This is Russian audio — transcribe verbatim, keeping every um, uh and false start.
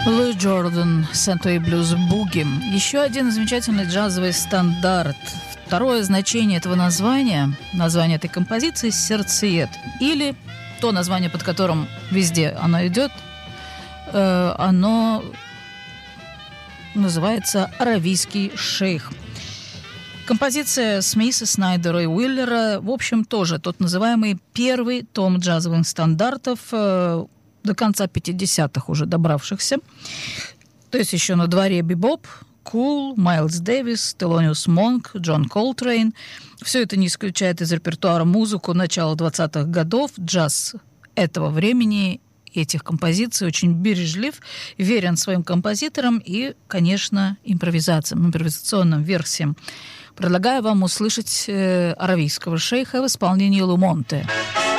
Луи Джордан, Сент-Луи Блюз Буги. Еще один замечательный джазовый стандарт. Второе значение этого названия, название этой композиции — «Сердцеед». Или то название, под которым везде оно идет, э, оно называется «Аравийский шейх». Композиция Смиса, Снайдера и Уиллера, в общем, тоже тот называемый первый том джазовых стандартов, э, до конца пятидесятых уже добравшихся. То есть еще на дворе бибоп, Кул, Майлз Дэвис, Телониус Монк, Джон Колтрейн. Все это не исключает из репертуара музыку начала двадцатых годов. Джаз этого времени, этих композиций очень бережлив, верен своим композиторам и, конечно, импровизациям, импровизационным версиям. Предлагаю вам услышать э, аравийского шейха в исполнении Лумонте.